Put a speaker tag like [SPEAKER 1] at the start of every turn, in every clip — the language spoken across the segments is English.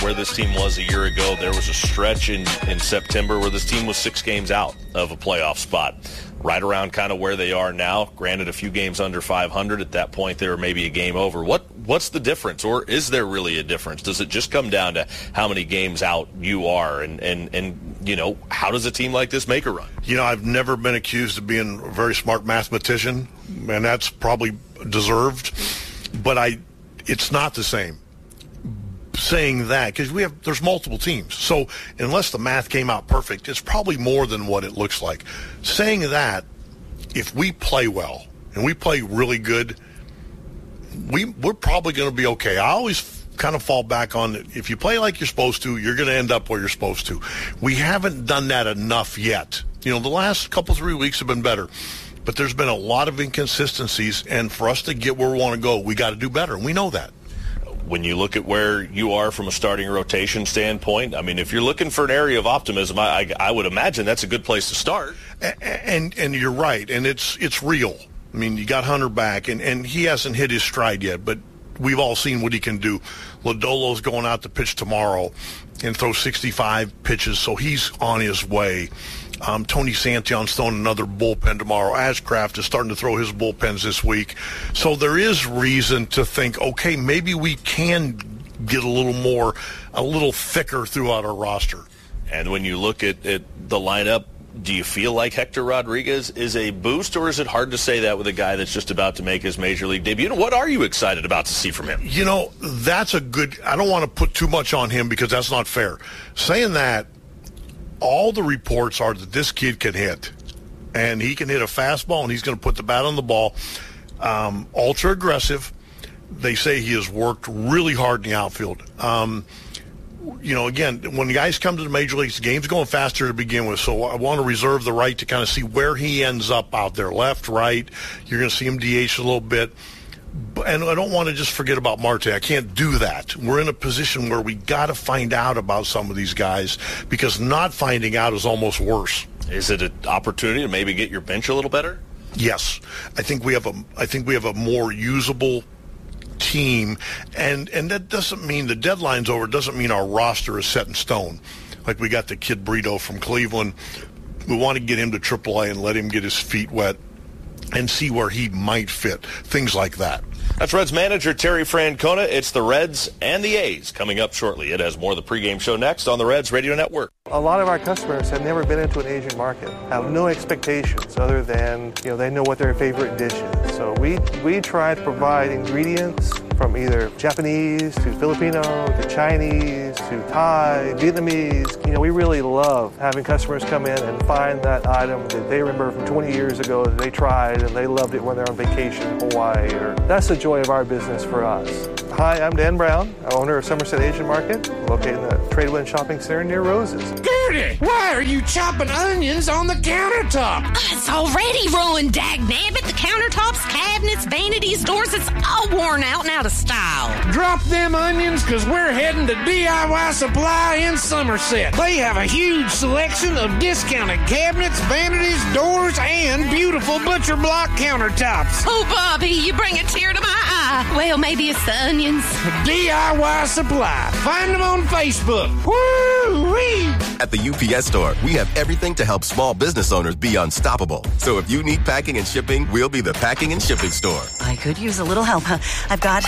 [SPEAKER 1] where this team was a year ago. There was a stretch in September where this team was 6 games out of a playoff spot. Right around kind of where they are now. Granted, a few games under 500. At that point, they were maybe a game over. What's the difference, or is there really a difference? Does it just come down to how many games out you are, and you know, how does a team like this make a run?
[SPEAKER 2] You know, I've never been accused of being a very smart mathematician, and that's probably deserved, but it's not the same. Saying that, because there's multiple teams, so unless the math came out perfect, it's probably more than what it looks like. Saying that, if we play well and we play really good, we're probably going to be okay. I always kind of fall back on, if you play like you're supposed to, you're going to end up where you're supposed to. We haven't done that enough yet. You know, the last 3 weeks have been better, but there's been a lot of inconsistencies, and for us to get where we want to go, we got to do better, and we know that.
[SPEAKER 1] When you look at where you are from a starting rotation standpoint, I mean, if you're looking for an area of optimism, I would imagine that's a good place to start.
[SPEAKER 2] And you're right, and it's real. I mean, you got Hunter back, and he hasn't hit his stride yet, but we've all seen what he can do. Lodolo's going out to pitch tomorrow and throw 65 pitches, so he's on his way. Tony Santion's throwing another bullpen tomorrow. Ashcraft is starting to throw his bullpens this week. So there is reason to think, okay, maybe we can get a little thicker throughout our roster.
[SPEAKER 1] And when you look at the lineup, do you feel like Hector Rodriguez is a boost, or is it hard to say that with a guy that's just about to make his major league debut? What are you excited about to see from him?
[SPEAKER 2] You know, that's a good – I don't want to put too much on him because that's not fair. Saying that, all the reports are that this kid can hit, and he can hit a fastball, and he's going to put the bat on the ball. Ultra aggressive. They say he has worked really hard in the outfield. You know, again, when the guys come to the major leagues, the game's going faster to begin with, so I want to reserve the right to kind of see where he ends up out there, left, right. You're going to see him DH a little bit. And I don't want to just forget about Marte. I can't do that. We're in a position where we got to find out about some of these guys, because not finding out is almost worse.
[SPEAKER 1] Is it an opportunity to maybe get your bench a little better?
[SPEAKER 2] Yes, I think we have a more usable team, and that doesn't mean the deadline's over. It doesn't mean our roster is set in stone. Like, we got the kid Brito from Cleveland. We want to get him to AAA and let him get his feet wet and see where he might fit, things like that.
[SPEAKER 1] That's Reds manager Terry Francona. It's the Reds and the A's coming up shortly. It has more of the pregame show next on the Reds Radio Network.
[SPEAKER 3] A lot of our customers have never been into an Asian market, have no expectations other than, they know what their favorite dish is. So we try to provide ingredients from either Japanese to Filipino to Chinese to Thai, Vietnamese. We really love having customers come in and find that item that they remember from 20 years ago that they tried and they loved it when they're on vacation in Hawaii. That's the joy of our business for us. Hi, I'm Dan Brown, owner of Somerset Asian Market, located in the Tradewind Shopping Center near Roses.
[SPEAKER 4] Gertie, why are you chopping onions on the countertop?
[SPEAKER 5] It's already ruined, dagnabbit. The countertops, cabinets, vanities, doors, it's all worn out and out of style.
[SPEAKER 4] Drop them onions, because we're heading to DIY Supply in Somerset. They have a huge selection of discounted cabinets, vanities, doors, and beautiful butcher block countertops.
[SPEAKER 5] Oh, Bobby, you bring a tear to my eye. Well, maybe it's the onions.
[SPEAKER 4] DIY Supply. Find them on Facebook. Woo-wee!
[SPEAKER 6] At the UPS Store, we have everything to help small business owners be unstoppable. So if you need packing and shipping, we'll be the packing and shipping store.
[SPEAKER 7] I could use a little help. I've got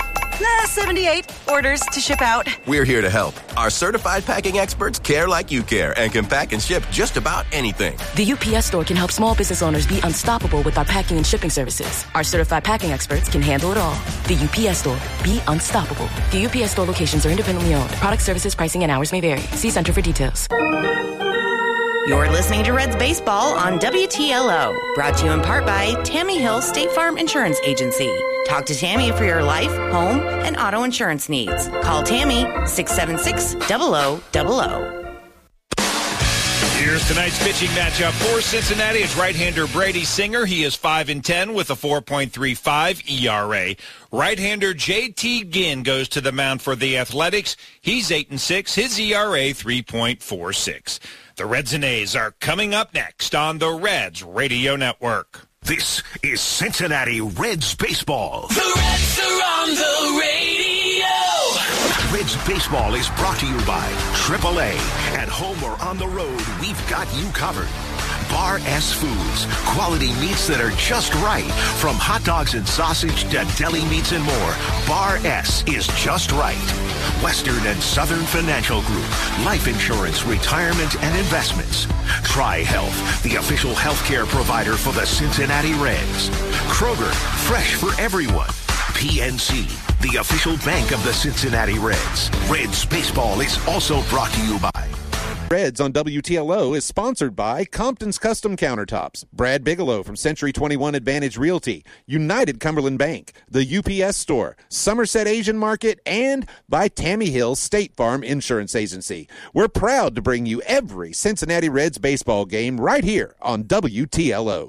[SPEAKER 7] 78 orders to ship out.
[SPEAKER 6] We're here to help. Our certified packing experts care like you care and can pack and ship just about anything.
[SPEAKER 8] The UPS Store can help small business owners be unstoppable with our packing and shipping services. Our certified packing experts can handle it all. The UPS Store. Be unstoppable. The UPS Store locations are independently owned. Product, services, pricing, and hours may vary. See Center for details.
[SPEAKER 7] You're listening to Reds Baseball on WTLO. Brought to you in part by Tammy Hill State Farm Insurance Agency. Talk to Tammy for your life, home, and auto insurance needs. Call Tammy 676-0000.
[SPEAKER 9] Here's tonight's pitching matchup for Cincinnati. It's right-hander Brady Singer. He is 5-10 with a 4.35 ERA. Right-hander J.T. Ginn goes to the mound for the Athletics. He's 8-6. His ERA 3.46. The Reds and A's are coming up next on the Reds Radio Network.
[SPEAKER 10] This is Cincinnati Reds baseball.
[SPEAKER 11] The Reds are on the radio.
[SPEAKER 10] Reds Baseball is brought to you by AAA. At home or on the road, we've got you covered. Bar S Foods, quality meats that are just right. From hot dogs and sausage to deli meats and more, Bar S is just right. Western and Southern Financial Group, life insurance, retirement, and investments. Tri-Health, the official healthcare provider for the Cincinnati Reds. Kroger, fresh for everyone. PNC, the official bank of the Cincinnati Reds. Reds Baseball is also brought to you by
[SPEAKER 11] Reds on WTLO is sponsored by Compton's Custom Countertops, Brad Bigelow from Century 21 Advantage Realty, United Cumberland Bank, the UPS Store, Somerset Asian Market, and by Tammy Hill State Farm Insurance Agency. We're proud to bring you every Cincinnati Reds baseball game right here on WTLO.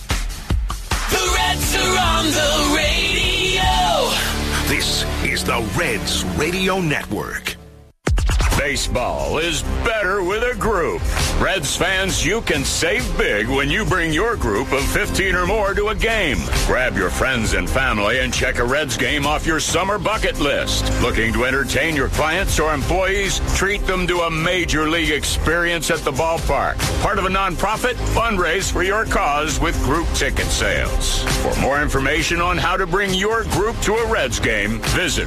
[SPEAKER 12] The Reds are on the radio.
[SPEAKER 10] This is the Reds Radio Network.
[SPEAKER 13] Baseball is better with a group. Reds fans, you can save big when you bring your group of 15 or more to a game. Grab your friends and family and check a Reds game off your summer bucket list. Looking to entertain your clients or employees? Treat them to a major league experience at the ballpark. Part of a nonprofit? Fundraise for your cause with group ticket sales. For more information on how to bring your group to a Reds game, visit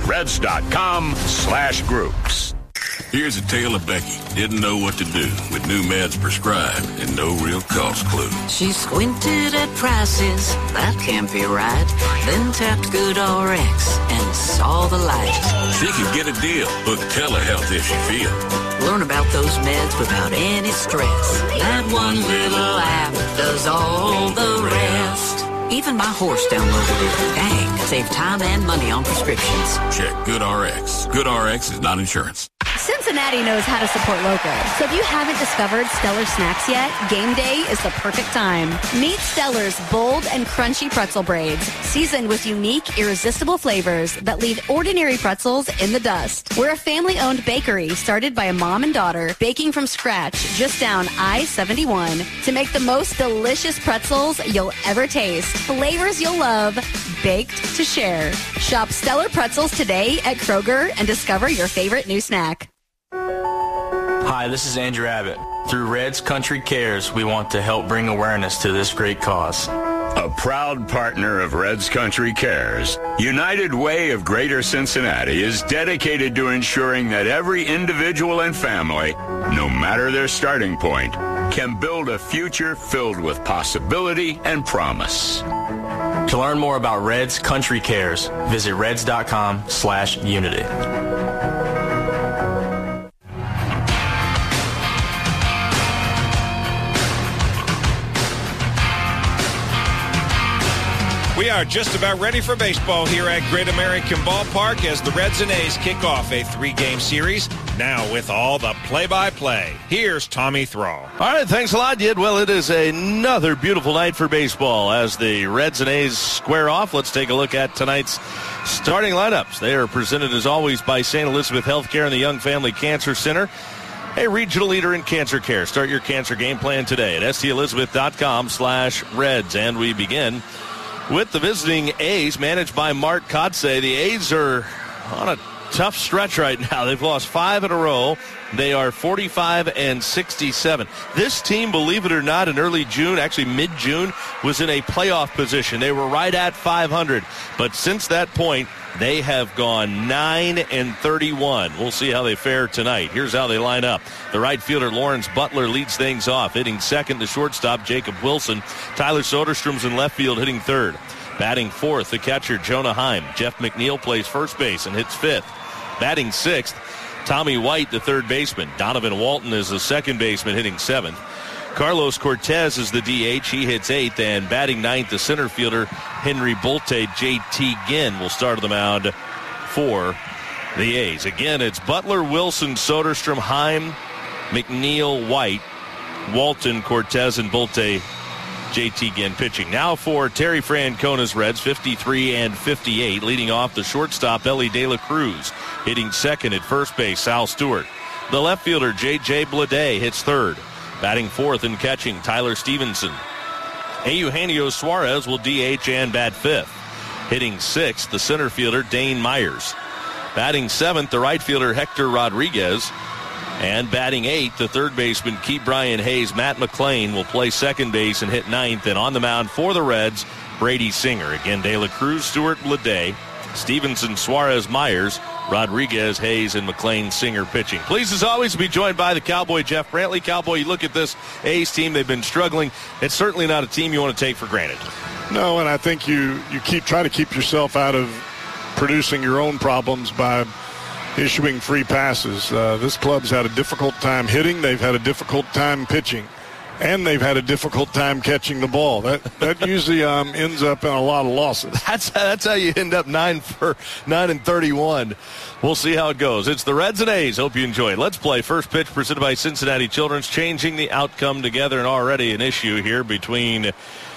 [SPEAKER 13] reds.com/groups.
[SPEAKER 14] Here's a tale of Becky. Didn't know what to do with new meds prescribed and no real cost clue.
[SPEAKER 15] She squinted at prices, that can't be right. Then tapped GoodRx and saw the light.
[SPEAKER 14] She could get a deal. Book telehealth if she feels.
[SPEAKER 15] Learn about those meds without any stress. That one little app does all the rest. Even my horse downloaded it. Dang, save time and money on prescriptions.
[SPEAKER 14] Check GoodRx. GoodRx is not insurance.
[SPEAKER 16] Cincinnati knows how to support local. So if you haven't discovered Stellar Snacks yet, game day is the perfect time. Meet Stellar's bold and crunchy pretzel braids, seasoned with unique, irresistible flavors that leave ordinary pretzels in the dust. We're a family-owned bakery started by a mom and daughter, baking from scratch just down I-71 to make the most delicious pretzels you'll ever taste. Flavors you'll love, baked to share. Shop Stellar Pretzels today at Kroger and discover your favorite new snack.
[SPEAKER 17] Hi, this is Andrew Abbott. Through Reds Country Cares, we want to help bring awareness to this great cause.
[SPEAKER 13] A proud partner of Reds Country Cares, United Way of Greater Cincinnati is dedicated to ensuring that every individual and family, no matter their starting point, can build a future filled with possibility and promise.
[SPEAKER 17] To learn more about Reds Country Cares, visit reds.com/unity.
[SPEAKER 9] We are just about ready for baseball here at Great American Ballpark as the Reds and A's kick off a 3-game series. Now with all the play-by-play, here's Tommy Thrall.
[SPEAKER 18] All right, thanks a lot, Did. Well, it is another beautiful night for baseball as the Reds and A's square off. Let's take a look at tonight's starting lineups. They are presented, as always, by St. Elizabeth Healthcare and the Young Family Cancer Center, a regional leader in cancer care. Start your cancer game plan today at stelizabeth.com/Reds. And we begin with the visiting A's, managed by Mark Kotsay. The A's are on a tough stretch right now. They've lost 5 in a row. They are 45-67. This team, believe it or not, in early June, actually mid-June, was in a playoff position. They were right at 500. But since that point, they have gone 9-31. We'll see how they fare tonight. Here's how they line up. The right fielder, Lawrence Butler, leads things off, hitting second. The shortstop, Jacob Wilson. Tyler Soderstrom's in left field, hitting third. Batting fourth, the catcher, Jonah Heim. Jeff McNeil plays first base and hits fifth. Batting sixth, Tommy White, the third baseman. Donovan Walton is the second baseman, hitting seventh. Carlos Cortez is the DH. He hits eighth. And batting ninth, the center fielder, Henry Bolte. J.T. Ginn will start the mound for the A's. Again, it's Butler, Wilson, Soderstrom, Heim, McNeil, White, Walton, Cortez, and Bolte. J.T. Ginn pitching. Now for Terry Francona's Reds, 53-58. Leading off, the shortstop, Ellie De La Cruz. Hitting second at first base, Sal Stewart. The left fielder, J.J. Blade, hits third. Batting fourth and catching, Tyler Stevenson. Eugenio Suarez will DH and bat fifth. Hitting sixth, the center fielder, Dane Myers. Batting 7th, the right fielder Hector Rodriguez. And batting 8th, the third baseman Key Brian Hayes. Matt McClain will play second base and hit 9th. And on the mound for the Reds, Brady Singer. Again, De La Cruz, Stewart, Leday, Stevenson, Suarez, Myers, Rodriguez, Hayes, and McClain, Singer pitching. Pleased as always to be joined by the Cowboy, Jeff Brantley. Cowboy, you look at this A's team, they've been struggling. It's certainly not a team you want to take for granted.
[SPEAKER 19] No, and I think you try to keep yourself out of producing your own problems by issuing free passes. This club's had a difficult time hitting. They've had a difficult time pitching. And they've had a difficult time catching the ball. That usually ends up in a lot of losses.
[SPEAKER 18] That's how you end up 9-31. We'll see how it goes. It's the Reds and A's. Hope you enjoy it. Let's play. First pitch presented by Cincinnati Children's, changing the outcome together, and already an issue here between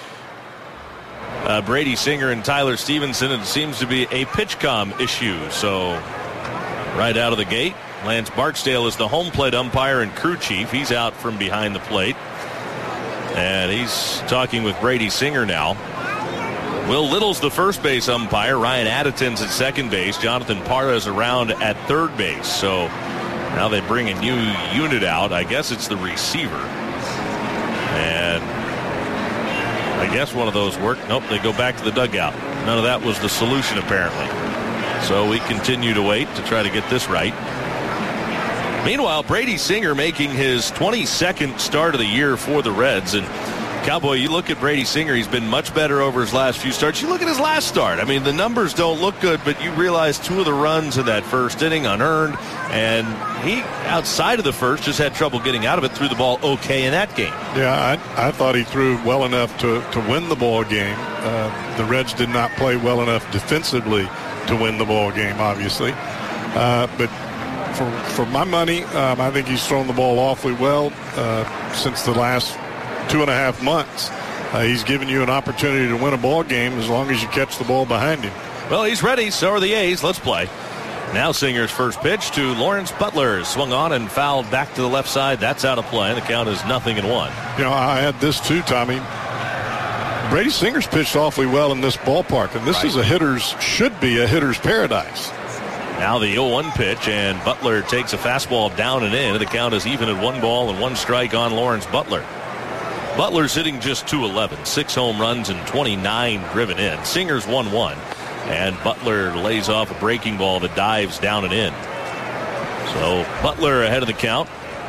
[SPEAKER 18] Brady Singer and Tyler Stevenson. It seems to be a pitch-com issue. So right out of the gate, Lance Barksdale is the home plate umpire and crew chief. He's out from behind the plate. And he's talking with Brady Singer now. Will Little's the first base umpire. Ryan Addison's at second base. Jonathan Parra is around at third base. So now they bring a new unit out. I guess it's the receiver. And I guess one of those worked. Nope, they go back to the dugout. None of that was the solution, apparently. So we continue to wait to try to get this right. Meanwhile, Brady Singer making his 22nd start of the year for the Reds. And, Cowboy, you look at Brady Singer, he's been much better over his last few starts. You look at his last start. I mean, the numbers don't look good, but you realize 2 of the runs in that first inning unearned. And he, outside of the first, just had trouble getting out of it, threw the ball okay in that game.
[SPEAKER 19] Yeah, I thought he threw well enough to win the ball game. The Reds did not play well enough defensively to win the ball game, obviously. But for my money, I think he's thrown the ball awfully well since the last 2.5 months. He's given you an opportunity to win a ball game as long as you catch the ball behind him.
[SPEAKER 18] Well, he's ready. So are the A's. Let's play. Now Singer's first pitch to Lawrence Butler. Swung on and fouled back to the left side. That's out of play. The count is 0-1.
[SPEAKER 19] You know, I had this too, Tommy. Brady Singer's pitched awfully well in this ballpark, and this should be a hitter's paradise.
[SPEAKER 18] Now the 0-1 pitch, and Butler takes a fastball down and in. The count is even at 1 ball and 1 strike on Lawrence Butler. Butler's hitting just .211, 6 home runs and 29 driven in. Singer's 1-1, and Butler lays off a breaking ball that dives down and in. So Butler ahead of the count.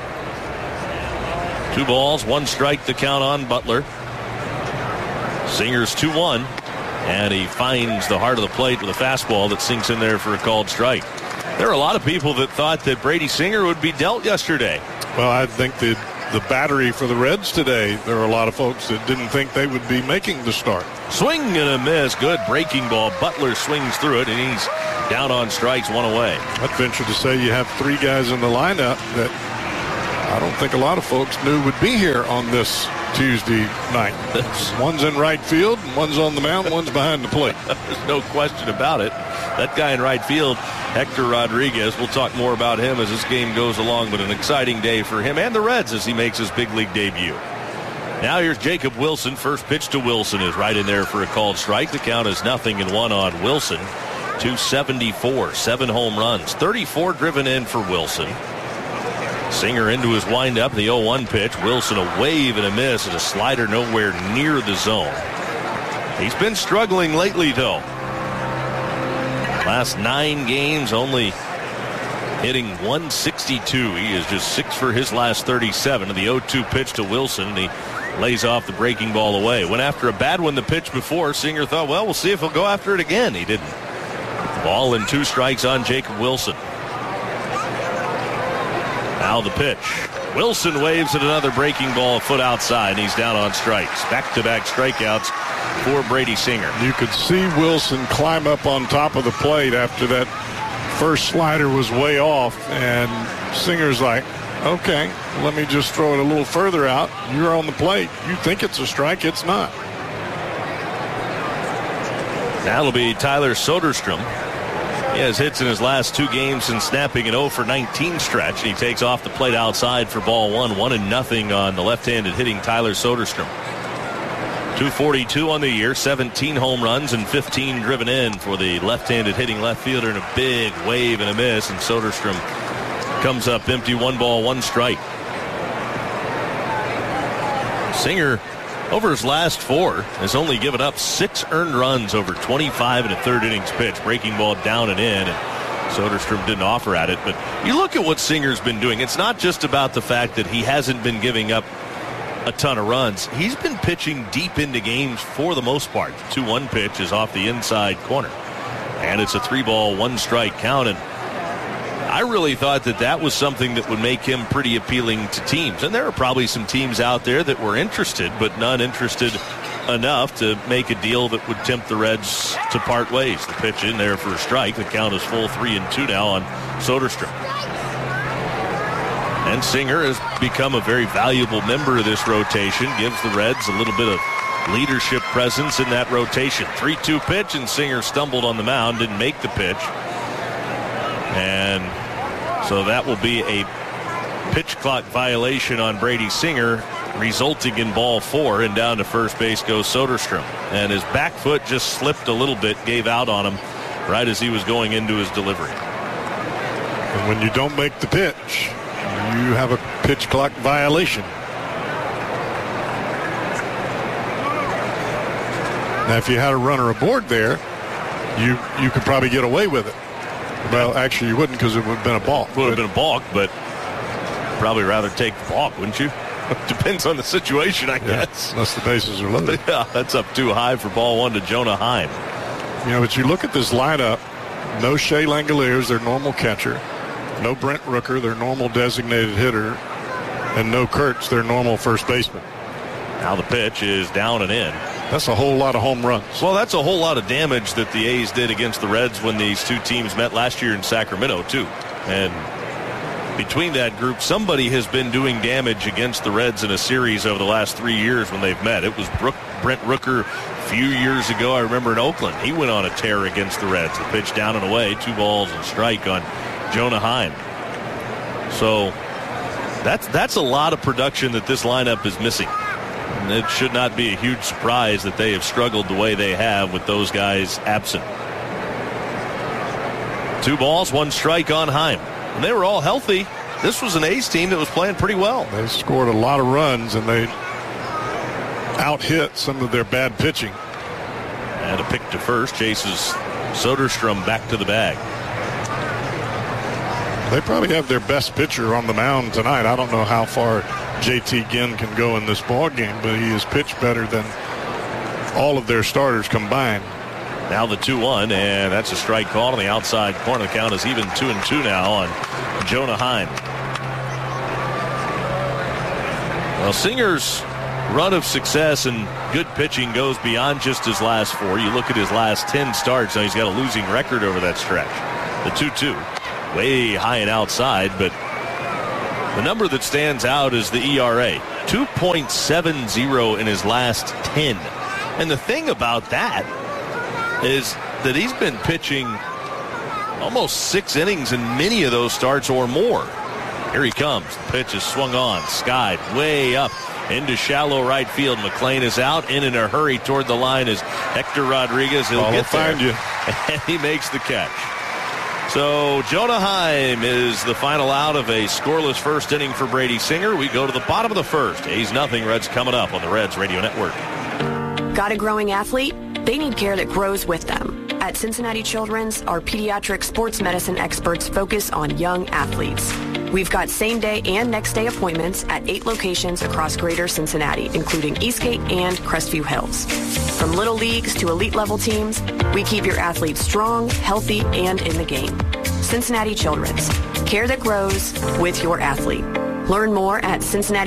[SPEAKER 18] 2 balls, 1 strike, the count on Butler. Singer's 2-1. And he finds the heart of the plate with a fastball that sinks in there for a called strike. There are a lot of people that thought that Brady Singer would be dealt yesterday.
[SPEAKER 19] Well, I think that the battery for the Reds today, there are a lot of folks that didn't think they would be making the start.
[SPEAKER 18] Swing and a miss. Good breaking ball. Butler swings through it, and he's down on strikes, 1 away.
[SPEAKER 19] I'd venture to say you have 3 guys in the lineup that I don't think a lot of folks knew would be here on this Tuesday night. One's in right field, and one's on the mound, and one's behind the plate.
[SPEAKER 18] There's no question about it. That guy in right field, Hector Rodriguez, we'll talk more about him as this game goes along, but an exciting day for him and the Reds as he makes his big league debut. Now here's Jacob Wilson. First pitch to Wilson is right in there for a called strike. The count is 0-1 on Wilson. 274, 7 home runs, 34 driven in for Wilson. Singer into his windup, the 0-1 pitch. Wilson a wave and a miss, and a slider nowhere near the zone. He's been struggling lately, though. Last 9 games, only hitting .162. He is just 6 for his last 37. The 0-2 pitch to Wilson, and he lays off the breaking ball away. Went after a bad one the pitch before. Singer thought, well, we'll see if he'll go after it again. He didn't. Ball and 2 strikes on Jacob Wilson. Now the pitch. Wilson waves at another breaking ball a foot outside. He's down on strikes. Back-to-back strikeouts for Brady Singer.
[SPEAKER 19] You could see Wilson climb up on top of the plate after that first slider was way off, and Singer's like, okay, let me just throw it a little further out. You're on the plate. You think it's a strike, it's not.
[SPEAKER 18] That'll be Tyler Soderstrom. He has hits in his last 2 games since snapping an 0-for-19 stretch. He takes off the plate outside for ball 1, 1-0 on the left-handed hitting Tyler Soderstrom. .242 on the year, 17 home runs and 15 driven in for the left-handed hitting left fielder, and a big wave and a miss, and Soderstrom comes up empty, 1 ball, 1 strike. Singer, over his last 4, has only given up 6 earned runs over 25 and a third innings pitched, breaking ball down and in, and Soderstrom didn't offer at it. But you look at what Singer's been doing. It's not just about the fact that he hasn't been giving up a ton of runs. He's been pitching deep into games for the most part. The 2-1 pitch is off the inside corner, and it's a 3 ball, 1 strike count. And I really thought that was something that would make him pretty appealing to teams. And there are probably some teams out there that were interested, but none interested enough to make a deal that would tempt the Reds to part ways. The pitch in there for a strike. The count is full 3-2 now on Soderstrom. And Singer has become a very valuable member of this rotation, gives the Reds a little bit of leadership presence in that rotation. 3-2 pitch, and Singer stumbled on the mound, didn't make the pitch. And so that will be a pitch clock violation on Brady Singer, resulting in ball 4, and down to first base goes Soderstrom. And his back foot just slipped a little bit, gave out on him right as he was going into his delivery.
[SPEAKER 19] And when you don't make the pitch, you have a pitch clock violation. Now, if you had a runner aboard there, you could probably get away with it. Well, actually, you wouldn't, because it would have been a balk.
[SPEAKER 18] Would have been a balk, but probably rather take the balk, wouldn't you? Depends on the situation, I guess.
[SPEAKER 19] Unless the bases are loaded.
[SPEAKER 18] Yeah, that's up too high for ball 1 to Jonah Heim.
[SPEAKER 19] You know, but you look at this lineup, no Shea Langoliers, their normal catcher. No Brent Rooker, their normal designated hitter. And no Kurtz, their normal first baseman.
[SPEAKER 18] Now the pitch is down and in.
[SPEAKER 19] That's a whole lot of home runs.
[SPEAKER 18] Well, that's a whole lot of damage that the A's did against the Reds when these two teams met last year in Sacramento, too. And between that group, somebody has been doing damage against the Reds in a series over the last 3 years when they've met. It was Brent Rooker a few years ago. I remember in Oakland, he went on a tear against the Reds. The pitch down and away, 2 balls and strike on Jonah Heim. So that's a lot of production that this lineup is missing. And it should not be a huge surprise that they have struggled the way they have with those guys absent. 2 balls, 1 strike on Heim. And they were all healthy. This was an A's team that was playing pretty well.
[SPEAKER 19] They scored a lot of runs, and they out-hit some of their bad pitching.
[SPEAKER 18] And a pick to first chases Soderstrom back to the bag.
[SPEAKER 19] They probably have their best pitcher on the mound tonight. I don't know how far JT Ginn can go in this ball game, but he has pitched better than all of their starters combined.
[SPEAKER 18] Now the 2-1, and that's a strike call on the outside corner. The count is even 2-2 now on Jonah Heim. Well, Singer's run of success and good pitching goes beyond just his last 4. You look at his last 10 starts, now he's got a losing record over that stretch. The 2-2, way high and outside, but the number that stands out is the ERA, 2.70 in his last 10. And the thing about that is that he's been pitching almost 6 innings in many of those starts or more. Here he comes. The pitch is swung on, skied way up into shallow right field. McLean is out. In a hurry toward the line is Hector Rodriguez. He'll get there.
[SPEAKER 19] Find you.
[SPEAKER 18] And he makes the catch. So Jonah Heim is the final out of a scoreless first inning for Brady Singer. We go to the bottom of the first. A's nothing. Reds coming up on the Reds Radio Network.
[SPEAKER 20] Got a growing athlete? They need care that grows with them. At Cincinnati Children's, our pediatric sports medicine experts focus on young athletes. We've got same-day and next-day appointments at 8 locations across greater Cincinnati, including Eastgate and Crestview Hills. From little leagues to elite-level teams, we keep your athletes strong, healthy, and in the game. Cincinnati Children's. Care that grows with your athlete. Learn more at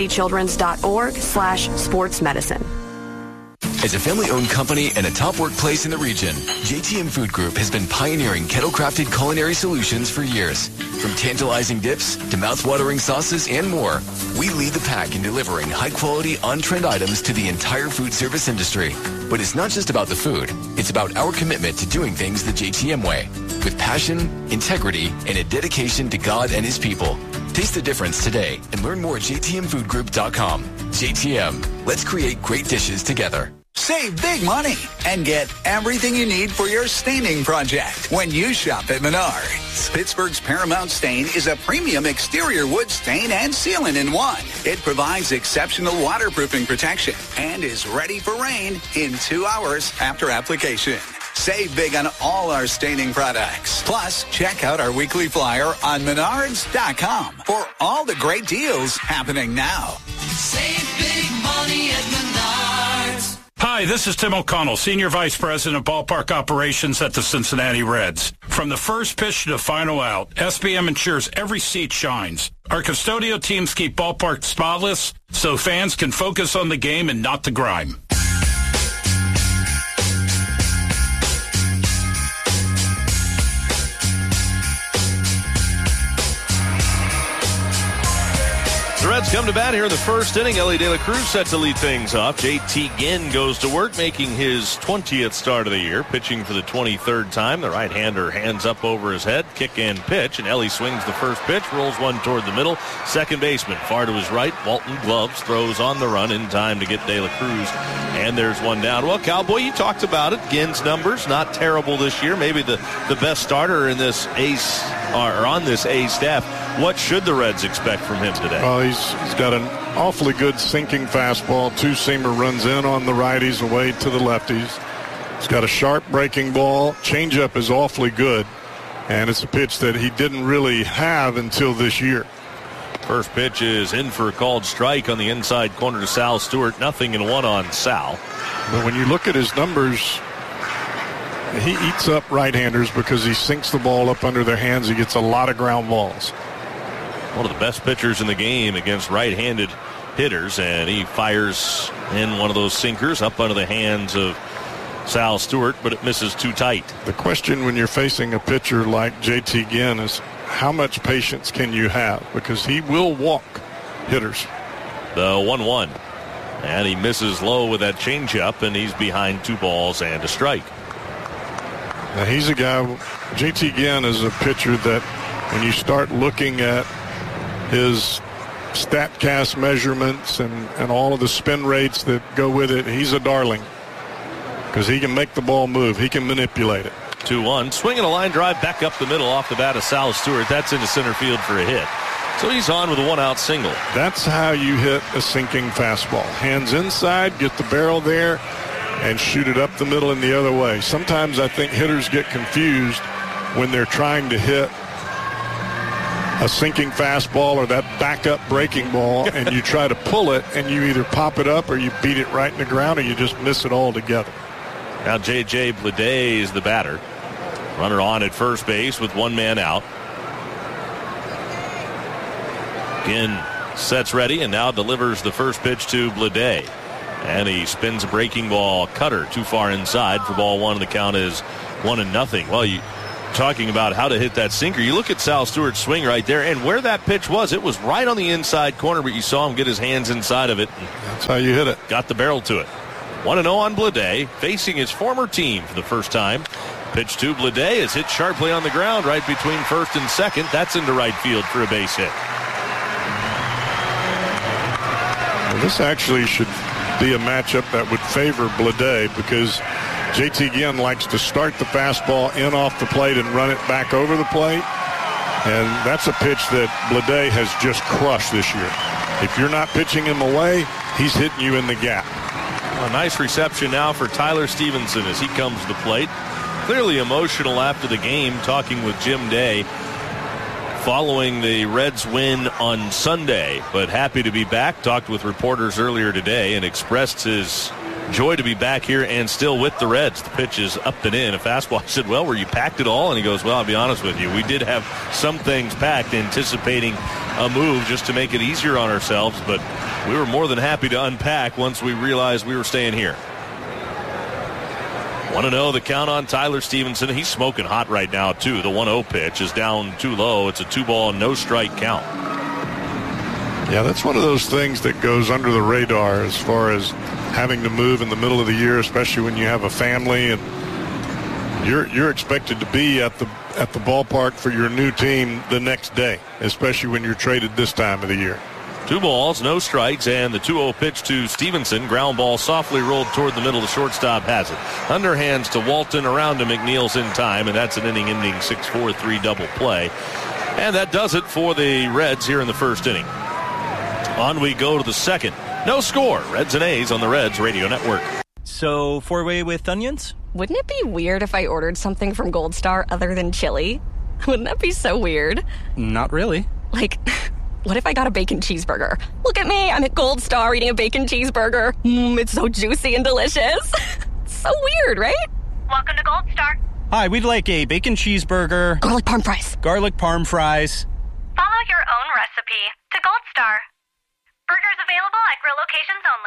[SPEAKER 20] cincinnatichildrens.org/sportsmedicine.
[SPEAKER 21] As a family-owned company and a top workplace in the region, JTM Food Group has been pioneering kettle-crafted culinary solutions for years. From tantalizing dips to mouth-watering sauces and more, we lead the pack in delivering high-quality, on-trend items to the entire food service industry. But it's not just about the food. It's about our commitment to doing things the JTM way, with passion, integrity, and a dedication to God and His people. Taste the difference today and learn more at jtmfoodgroup.com. JTM, let's create great dishes together.
[SPEAKER 2] Save big money and get everything you need for your staining project when you shop at Menards. Pittsburgh's Paramount Stain is a premium exterior wood stain and sealant in one. It provides exceptional waterproofing protection and is ready for rain in 2 hours after application. Save big on all our staining products. Plus, check out our weekly flyer on Menards.com for all the great deals happening now.
[SPEAKER 12] Save big money at Menards.
[SPEAKER 22] Hi, this is Tim O'Connell, Senior Vice President of Ballpark Operations at the Cincinnati Reds. From the first pitch to the final out, SBM ensures every seat shines. Our custodial teams keep ballpark spotless so fans can focus on the game and not the grime.
[SPEAKER 18] The Reds come to bat here in the first inning. Elly De La Cruz set to lead things off. J.T. Ginn goes to work, making his 20th start of the year, pitching for the 23rd time. The right-hander hands up over his head, kick and pitch, and Elly swings the first pitch, rolls one toward the middle. Second baseman far to his right, Walton Gloves throws on the run in time to get De La Cruz, and there's one down. Well, Cowboy, you talked about it. Ginn's numbers not terrible this year, maybe the best starter in this A's or on this A's staff. What should the Reds expect from him today?
[SPEAKER 19] Well, he's got an awfully good sinking fastball. Two-seamer runs in on the righties, away to the lefties. He's got a sharp breaking ball. Changeup is awfully good, and it's a pitch that he didn't really have until this year.
[SPEAKER 18] First pitch is in for a called strike on the inside corner to Sal Stewart. 0-1 on Sal.
[SPEAKER 19] But when you look at his numbers, he eats up right-handers because he sinks the ball up under their hands. He gets a lot of ground balls.
[SPEAKER 18] One of the best pitchers in the game against right-handed hitters, and he fires in one of those sinkers up under the hands of Sal Stewart, but it misses too tight.
[SPEAKER 19] The question when you're facing a pitcher like J.T. Ginn is how much patience can you have? Because he will walk hitters.
[SPEAKER 18] The 1-1. And he misses low with that changeup, and he's behind 2 balls and a strike.
[SPEAKER 19] Now he's a guy, J.T. Ginn is a pitcher that when you start looking at his StatCast measurements and all of the spin rates that go with it, he's a darling because he can make the ball move. He can manipulate it.
[SPEAKER 18] 2-1. Swinging a line drive back up the middle off the bat of Sal Stewart. That's into center field for a hit. So he's on with a 1-out single.
[SPEAKER 19] That's how you hit a sinking fastball. Hands inside, get the barrel there, and shoot it up the middle and the other way. Sometimes I think hitters get confused when they're trying to hit a sinking fastball or that backup breaking ball, and you try to pull it, and you either pop it up or you beat it right in the ground, or you just miss it altogether.
[SPEAKER 18] Now J.J. Bleday is the batter. Runner on at first base with one man out. Ginn sets ready and now delivers the first pitch to Bleday. And he spins a breaking ball cutter too far inside for ball one. The count is 1-0. Well, you talking about how to hit that sinker. You look at Sal Stewart's swing right there, and where that pitch was, it was right on the inside corner, but you saw him get his hands inside of it.
[SPEAKER 19] That's how you hit it.
[SPEAKER 18] Got the barrel to it. 1-0 on Bleday, facing his former team for the first time. Pitch to Bleday is hit sharply on the ground right between first and second. That's into right field for a base hit.
[SPEAKER 19] Well, this actually should be a matchup that would favor Bleday because J.T. Ginn likes to start the fastball in off the plate and run it back over the plate. And that's a pitch that Bleday has just crushed this year. If you're not pitching him away, he's hitting you in the gap.
[SPEAKER 18] A nice reception now for Tyler Stevenson as he comes to the plate. Clearly emotional after the game, talking with Jim Day following the Reds win on Sunday, but happy to be back. Talked with reporters earlier today and expressed his joy to be back here and still with the Reds. The pitch is up and in. A fastball. I said, well, were you packed at all? And he goes, well, I'll be honest with you. We did have some things packed, anticipating a move just to make it easier on ourselves, but we were more than happy to unpack once we realized we were staying here. 1-0 the count on Tyler Stevenson. He's smoking hot right now, too. The 1-0 pitch is down too low. It's a 2-ball, no strike count.
[SPEAKER 19] Yeah, that's one of those things that goes under the radar as far as having to move in the middle of the year, especially when you have a family and you're expected to be at the ballpark for your new team the next day, especially when you're traded this time of the year.
[SPEAKER 18] 2 balls, no strikes, and the 2-0 pitch to Stevenson. Ground ball softly rolled toward the middle. The shortstop has it. Underhands to Walton. Around to McNeil's in time, and that's an inning-ending 6-4-3 double play. And that does it for the Reds here in the first inning. On we go to the second. No score. Reds and A's on the Reds Radio Network.
[SPEAKER 1] So, 4-way with onions?
[SPEAKER 3] Wouldn't it be weird if I ordered something from Gold Star other than chili? Wouldn't that be so weird?
[SPEAKER 1] Not really.
[SPEAKER 3] Like, what if I got a bacon cheeseburger? Look at me, I'm at Gold Star eating a bacon cheeseburger. It's so juicy and delicious. So weird, right?
[SPEAKER 23] Welcome to Gold Star.
[SPEAKER 1] Hi, we'd like a bacon cheeseburger.
[SPEAKER 3] Garlic parm fries.
[SPEAKER 1] Garlic parm fries.
[SPEAKER 23] Follow your own recipe to Gold Star. Burgers available at grill locations only.